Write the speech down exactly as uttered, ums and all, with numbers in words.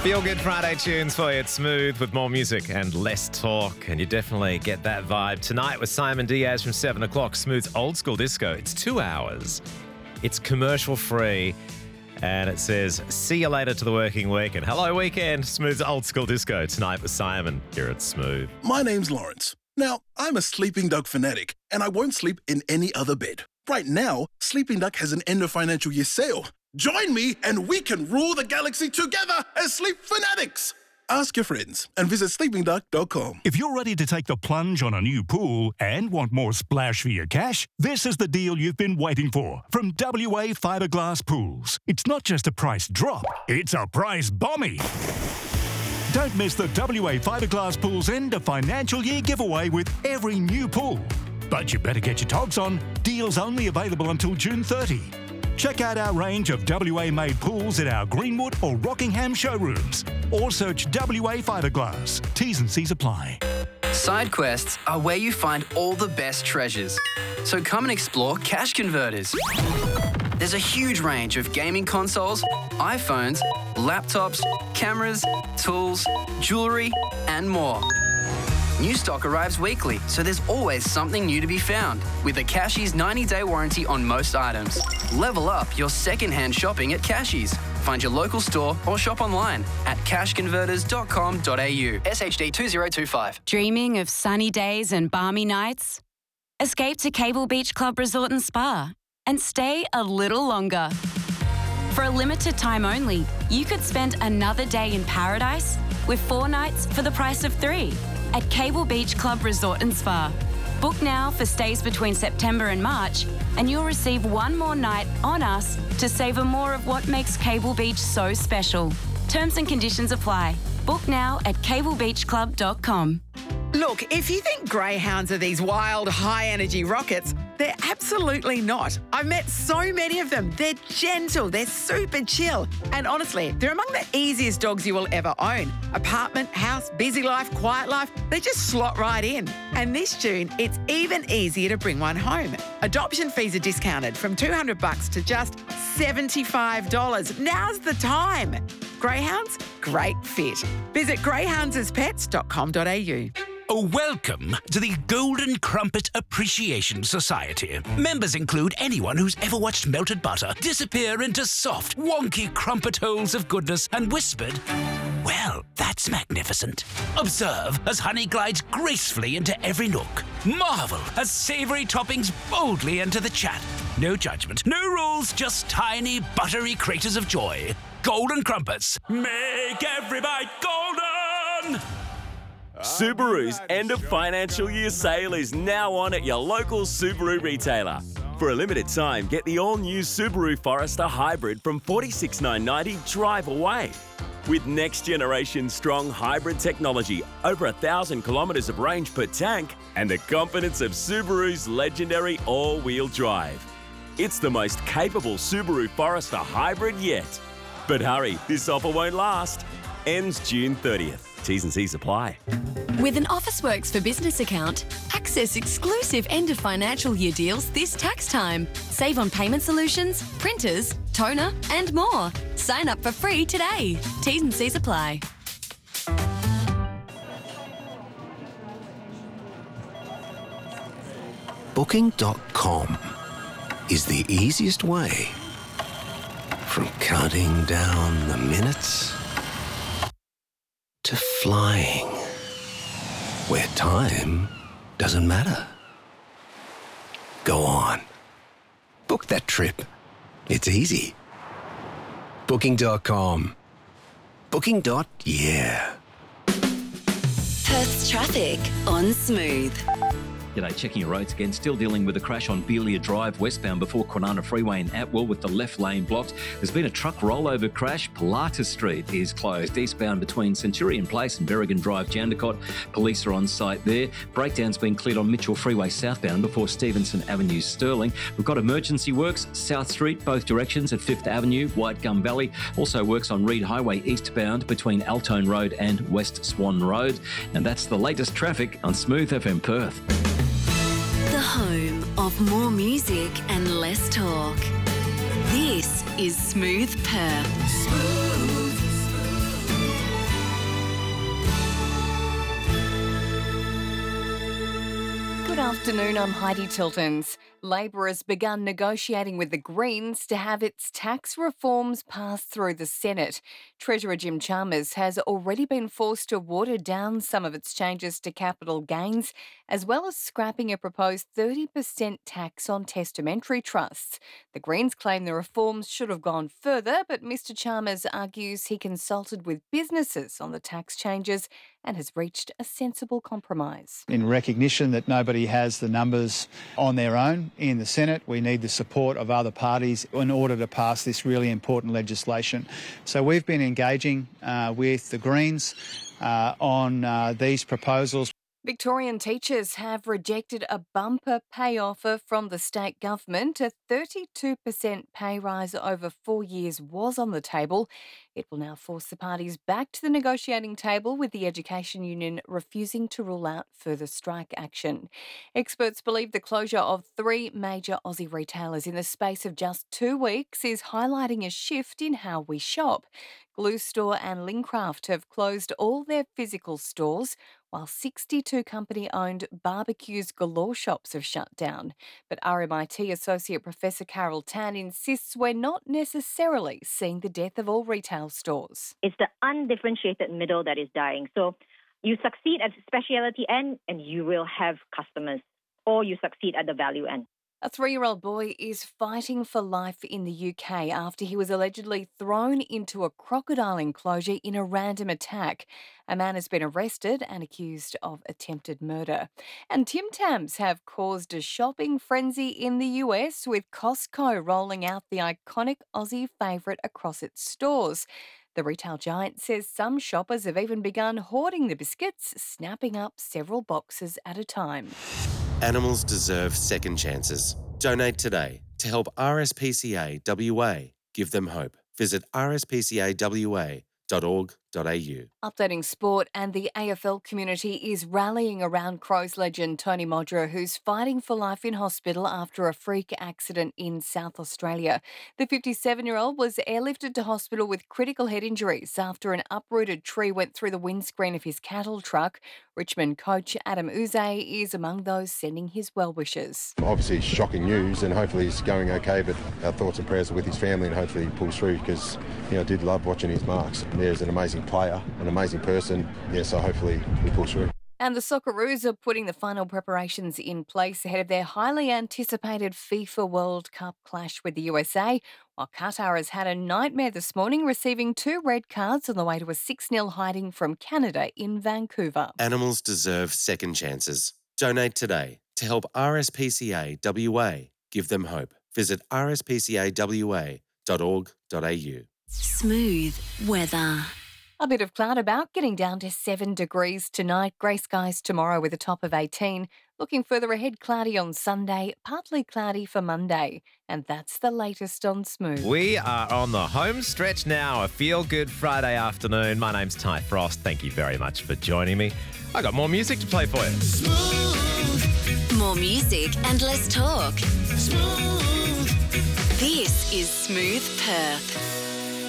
Feel good Friday tunes for you. It's Smooth with more music and less talk. And you definitely get that vibe tonight with Simon Diaz from seven o'clock. Smooth's old school disco. It's two hours. It's commercial free. And it says, see you later to the working week. And hello, weekend. Smooth's old school disco tonight with Simon here at Smooth. My name's Lawrence. Now, I'm a sleeping dog fanatic, and I won't sleep in any other bed. Right now, Sleeping Duck has an end of financial year sale. Join me and we can rule the galaxy together as sleep fanatics. Ask your friends and visit sleeping duck dot com. If you're ready to take the plunge on a new pool and want more splash for your cash, this is the deal you've been waiting for from W A Fiberglass Pools. It's not just a price drop, it's a price bombie. Don't miss the W A Fiberglass Pools end of financial year giveaway with every new pool. But you better get your togs on. Deals only available until June thirtieth. Check out our range of W A-made pools at our Greenwood or Rockingham showrooms. Or search W A Fiberglass. T's and C's apply. Side quests are where you find all the best treasures. So come and explore Cash Converters. There's a huge range of gaming consoles, iPhones, laptops, cameras, tools, jewellery, and more. New stock arrives weekly, so there's always something new to be found. With a Cashies ninety-day warranty on most items. Level up your second-hand shopping at Cashies. Find your local store or shop online at cash converters dot com dot a u. S H D two zero two five. Dreaming of sunny days and balmy nights? Escape to Cable Beach Club Resort and Spa and stay a little longer. For a limited time only, you could spend another day in paradise with four nights for the price of three at Cable Beach Club Resort and Spa. Book now for stays between September and March, and you'll receive one more night on us to savour more of what makes Cable Beach so special. Terms and conditions apply. Book now at cable beach club dot com. Look, if you think greyhounds are these wild, high-energy rockets, they're absolutely not. I've met so many of them. They're gentle, they're super chill. And honestly, they're among the easiest dogs you will ever own. Apartment, house, busy life, quiet life, they just slot right in. And this June, it's even easier to bring one home. Adoption fees are discounted from two hundred bucks to just seventy-five dollars. Now's the time. Greyhounds, great fit. Visit greyhounds as pets dot com dot a u. Oh, welcome to the Golden Crumpet Appreciation Society. Members include anyone who's ever watched melted butter disappear into soft, wonky crumpet holes of goodness and whispered, well, that's magnificent. Observe as honey glides gracefully into every nook. Marvel as savoury toppings boldly enter the chat. No judgment, no rules, just tiny, buttery craters of joy. Golden Crumpets. Make every bite golden! Subaru's end of financial year sale is now on at your local Subaru retailer. For a limited time, get the all-new Subaru Forester Hybrid from forty-six thousand nine hundred dollars drive away. With next-generation strong hybrid technology, over a thousand kilometres of range per tank, and the confidence of Subaru's legendary all-wheel drive. It's the most capable Subaru Forester Hybrid yet. But hurry, this offer won't last. Ends June thirtieth. T's and C's apply. With an Officeworks for Business account, access exclusive end of financial year deals this tax time. Save on payment solutions, printers, toner, and more. Sign up for free today. T's and C's apply. Booking dot com is the easiest way from counting down the minutes to flying, where time doesn't matter. Go on. Book that trip. It's easy. Booking dot com. Booking. Yeah. Perth's traffic on Smooth. G'day, checking your roads again. Still dealing with a crash on Beelia Drive westbound before Kwinana Freeway in Atwell with the left lane blocked. There's been a truck rollover crash. Pilatus Street is closed. Eastbound between Centurion Place and Berrigan Drive, Jandakot. Police are on site there. Breakdown's been cleared on Mitchell Freeway southbound before Stevenson Avenue, Stirling. We've got emergency works, South Street, both directions at Fifth Avenue, White Gum Valley. Also works on Reed Highway eastbound between Altone Road and West Swan Road. And that's the latest traffic on Smooth F M Perth. The home of more music and less talk. This is Smooth Perth. Smooth. afternoon, I'm Heidi Tiltons. Labor has begun negotiating with the Greens to have its tax reforms passed through the Senate. Treasurer Jim Chalmers has already been forced to water down some of its changes to capital gains, as well as scrapping a proposed thirty percent tax on testamentary trusts. The Greens claim the reforms should have gone further, but Mr Chalmers argues he consulted with businesses on the tax changes and has reached a sensible compromise. In recognition that nobody has the numbers on their own in the Senate, we need the support of other parties in order to pass this really important legislation. So we've been engaging uh, with the Greens uh, on uh, these proposals. Victorian teachers have rejected a bumper pay offer from the state government. A thirty-two percent pay rise over four years was on the table. It will now force the parties back to the negotiating table, with the Education Union refusing to rule out further strike action. Experts believe the closure of three major Aussie retailers in the space of just two weeks is highlighting a shift in how we shop. Glue Store and Lincraft have closed all their physical stores, while sixty-two company-owned Barbecues Galore shops have shut down. But R M I T Associate Professor Carol Tan insists we're not necessarily seeing the death of all retail stores. It's the undifferentiated middle that is dying. So you succeed at the specialty end and you will have customers, or you succeed at the value end. A three-year-old boy is fighting for life in the U K after he was allegedly thrown into a crocodile enclosure in a random attack. A man has been arrested and accused of attempted murder. And Tim Tams have caused a shopping frenzy in the U S, with Costco rolling out the iconic Aussie favourite across its stores. The retail giant says some shoppers have even begun hoarding the biscuits, snapping up several boxes at a time. Animals deserve second chances. Donate today to help R S P C A W A give them hope. Visit r s p c a w a dot org dot a u. Updating sport, and the A F L community is rallying around Crows legend Tony Modra, who's fighting for life in hospital after a freak accident in South Australia. The fifty-seven-year-old was airlifted to hospital with critical head injuries after an uprooted tree went through the windscreen of his cattle truck. Richmond coach Adam Uze is among those sending his well wishes. Obviously shocking news, and hopefully he's going okay, but our thoughts and prayers are with his family, and hopefully he pulls through, because you know, I did love watching his marks. There's an amazing player, an amazing person. Yeah, so hopefully he pulls through. And the Socceroos are putting the final preparations in place ahead of their highly anticipated FIFA World Cup clash with the U S A, while Qatar has had a nightmare this morning, receiving two red cards on the way to a six nil hiding from Canada in Vancouver. Animals deserve second chances. Donate today to help R S P C A W A give them hope. Visit r s p c a w a dot org dot a u. Smooth weather. A bit of cloud about, getting down to seven degrees tonight. Grey skies tomorrow with a top of eighteen. Looking further ahead, cloudy on Sunday, partly cloudy for Monday. And that's the latest on Smooth. We are on the home stretch now, a feel-good Friday afternoon. My name's Ty Frost. Thank you very much for joining me. I got more music to play for you. Smooth. More music and less talk. Smooth. This is Smooth Perth.